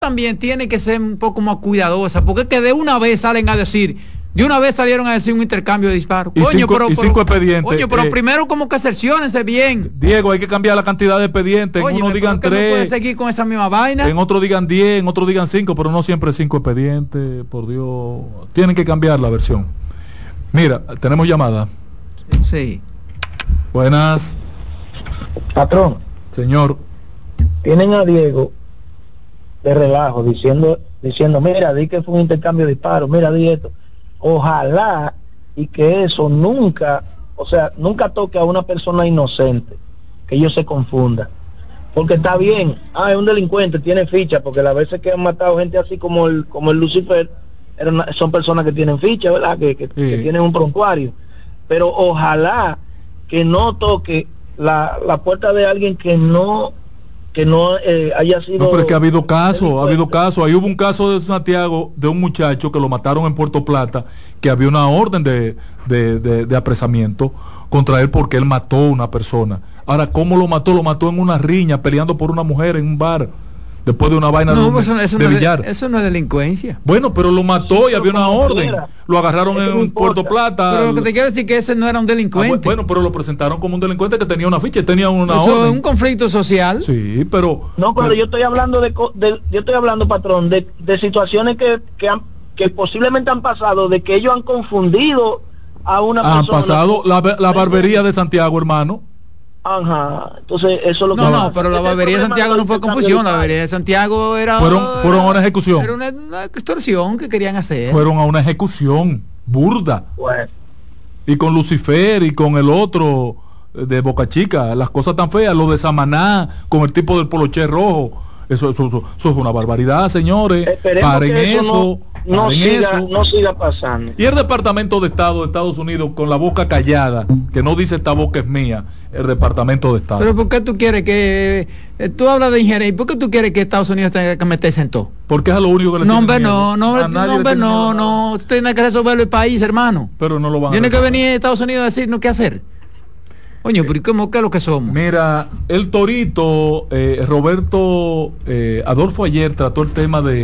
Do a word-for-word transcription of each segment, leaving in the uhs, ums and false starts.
también tiene que ser un poco más cuidadosa, porque es que de una vez salen a decir, de una vez salieron a decir un intercambio de disparos. Y, coño, cinco, pero, y cinco pero, expedientes. Coño, pero eh, primero como que cerciónense bien. Diego, hay que cambiar la cantidad de expedientes. Oye, en uno digan tres. No puede seguir con esa misma vaina. En otro digan diez, en otro digan cinco, pero no siempre cinco expedientes. Por Dios. Tienen que cambiar la versión. Mira, tenemos llamada. Sí. Buenas. Patrón. Señor. Tienen a Diego de relajo diciendo, diciendo, mira, di que fue un intercambio de disparos, mira, di esto. Ojalá y que eso nunca, o sea, nunca toque a una persona inocente, que ellos se confundan. Porque está bien, ah, es un delincuente, tiene ficha, porque las veces que han matado gente así como el, como el Lucifer, eran, son personas que tienen ficha, ¿verdad? Que, que, sí. que tienen un prontuario. Pero ojalá que no toque la, la puerta de alguien que no que no eh, haya sido... No, pero es que ha habido casos, ha habido casos. Ahí hubo un caso de Santiago, de un muchacho que lo mataron en Puerto Plata, que había una orden de, de, de, de apresamiento contra él porque él mató a una persona. Ahora, ¿cómo lo mató? Lo mató en una riña, peleando por una mujer en un bar, después de una vaina no, de, pues eso, eso de no billar. Es, eso no es delincuencia. Bueno, pero lo mató y había una orden. Lo agarraron eso en no Puerto Plata. Pero lo que te quiero decir es que ese no era un delincuente. Ah, bueno, pero lo presentaron como un delincuente que tenía una ficha, tenía una eso orden. Es un conflicto social. Sí, pero... No, pero, pero yo estoy hablando de, de yo estoy hablando, patrón, de, de situaciones que, que, han, que posiblemente han pasado, de que ellos han confundido a una persona. Han pasado la, la barbería de Santiago, hermano. Ajá, entonces eso es lo que... No, no, pero la barbería de Santiago no fue confusión, la barbería de Santiago era... Fueron, fueron a una ejecución. Era una, una extorsión que querían hacer. Fueron a una ejecución burda. Bueno. Y con Lucifer y con el otro de Boca Chica, las cosas tan feas, lo de Samaná, con el tipo del poloché rojo. Eso, eso, eso, eso es una barbaridad, señores. Esperemos paren que eso, eso, no, no, paren siga, eso. no siga pasando. Y el Departamento de Estado de Estados Unidos con la boca callada, que no dice esta boca es mía, el Departamento de Estado. Pero ¿por qué tú quieres que... Eh, tú hablas de ingeniería, ¿y por qué tú quieres que Estados Unidos tenga que meterse en todo? Porque es a lo único que le no, hombre, miedo. no, no, no, hombre, no, no, tú tienes que resolverlo el país, hermano. Pero no lo van Tiene a que venir a Estados Unidos a decirnos qué hacer. Coño, pero ¿cómo, qué es lo que somos? Mira, el Torito, eh, Roberto, eh, Adolfo ayer trató el tema de,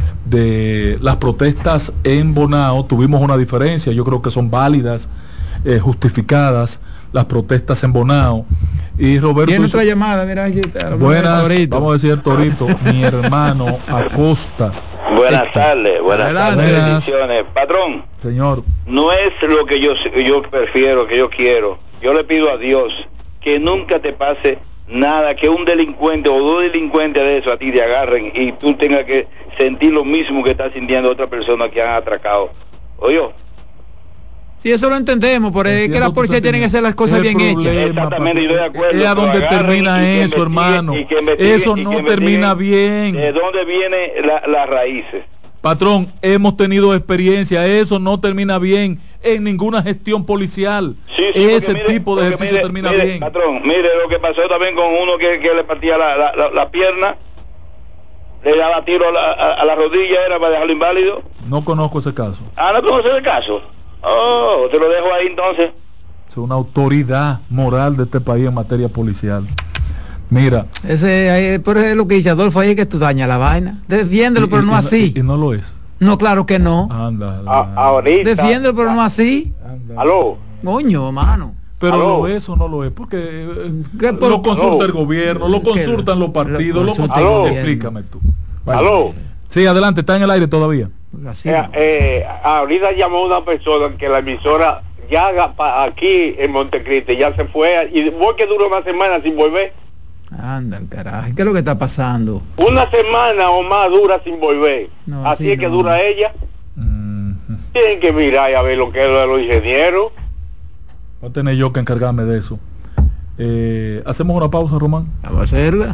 de las protestas en Bonao. Tuvimos una diferencia, yo creo que son válidas, eh, justificadas las protestas en Bonao. Y Roberto... Tiene otra llamada, mira. Aquí está, buenas, vamos a decir el Torito, mi hermano Acosta. Buenas Héctor. tardes, buenas Adelante. tardes, bendiciones. Patrón, señor, no es lo que yo, yo prefiero, que yo quiero. Yo le pido a Dios que nunca te pase nada, que un delincuente o dos delincuentes de eso a ti te agarren y tú tengas que sentir lo mismo que está sintiendo otra persona que han atracado. Oye. Sí, eso lo entendemos, por es que la policía tiene que hacer las cosas bien problema, hechas. Exactamente, yo estoy de acuerdo. Es a donde termina eso, hermano. Y que eso no termina bien. ¿De dónde vienen la, las raíces? Patrón, hemos tenido experiencia, eso no termina bien en ninguna gestión policial. Sí, sí, ese mire, tipo de ejercicio mire, termina mire, bien. Patrón, mire lo que pasó también con uno que, que le partía la, la, la, la pierna, le daba tiro a la, a, a la rodilla, era para dejarlo inválido. No conozco ese caso. Ah, ¿no conoces el caso? Oh, te lo dejo ahí entonces. Es una autoridad moral de este país en materia policial. Mira, ese pero es lo que dice Adolfo ahí, que tú dañas la vaina. Defiéndelo, y, pero y, no y, así. Y, y no lo es. No, claro que no. Anda. A, ahorita. Defiéndelo, pero no así. Anda. Aló. Coño, mano. Pero ¿Aló? lo es o no lo es, porque eh, por, lo consulta aló? el gobierno, lo consultan los partidos, lo consultan. Explícame tú. Vale. Aló. Sí, adelante, está en el aire todavía. Así, eh, eh, ahorita llamó una persona que la emisora ya aquí en Montecristi ya se fue y voy que dura una semana sin volver. Anda, carajo, ¿qué es lo que está pasando? Una semana o más dura sin volver. No, así sí, es que no. dura ella. Mm-hmm. Tienen que mirar y a ver lo que es lo de los ingenieros. Voy a tener yo que encargarme de eso. Eh, ¿Hacemos una pausa, Román? Vamos a hacerla.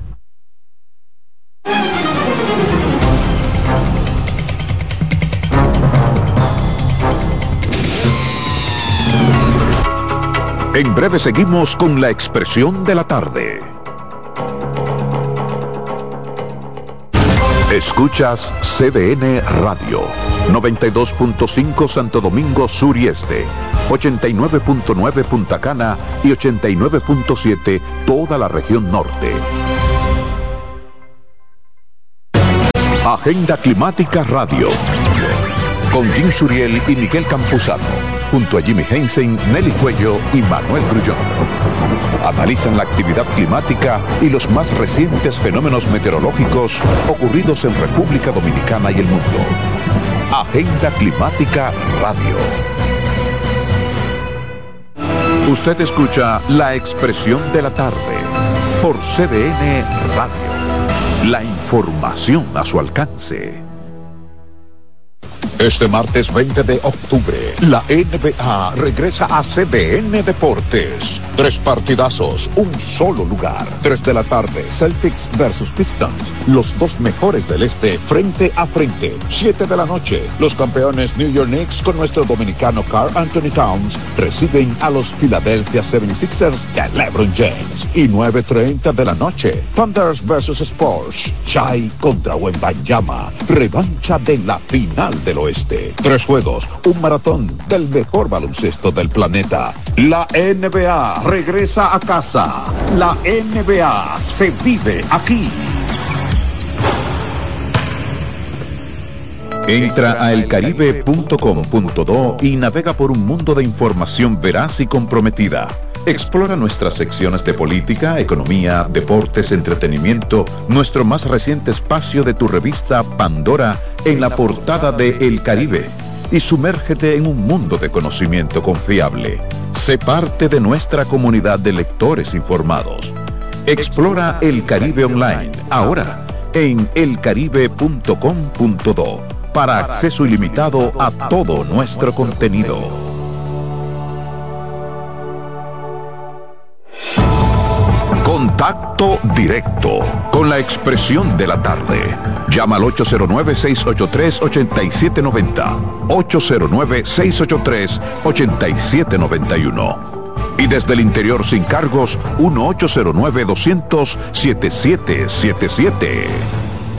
En breve seguimos con la expresión de la tarde. Escuchas C D N Radio, noventa y dos punto cinco Santo Domingo Sur y Este, ochenta y nueve punto nueve Punta Cana y ochenta y nueve punto siete toda la región norte. Agenda Climática Radio. Con Jim Suriel y Miguel Campuzano. Junto a Jimmy Hensen, Nelly Cuello y Manuel Grullón. Analizan la actividad climática y los más recientes fenómenos meteorológicos ocurridos en República Dominicana y el mundo. Agenda Climática Radio. Usted escucha La Expresión de la Tarde por C D N Radio. La información a su alcance. Este martes veinte de octubre, la N B A regresa a C D N Deportes. Tres partidazos, un solo lugar. Tres de la tarde, Celtics versus Pistons. Los dos mejores del este, frente a frente. Siete de la noche, los campeones New York Knicks con nuestro dominicano Karl Anthony Towns reciben a los Philadelphia setenta y seis ers de LeBron James. Y nueve treinta de la noche, Thunders versus Spurs. Shai contra Wembanyama. Revancha de la final del oeste. Tres juegos, un maratón del mejor baloncesto del planeta. La N B A regresa a casa. La N B A se vive aquí. Entra a el caribe punto com punto do y navega por un mundo de información veraz y comprometida. Explora nuestras secciones de política, economía, deportes, entretenimiento, nuestro más reciente espacio de tu revista Pandora en la portada de El Caribe y sumérgete en un mundo de conocimiento confiable. Sé parte de nuestra comunidad de lectores informados. Explora El Caribe Online ahora en el caribe punto com punto do para acceso ilimitado a todo nuestro contenido. Contacto directo con la expresión de la tarde. Llama al ocho cero nueve, seis ocho tres, ocho siete nueve cero. ocho cero nueve, seis ocho tres, ocho siete nueve uno. Y desde el interior sin cargos, uno ocho cero nueve, dos cero cero, siete siete siete siete.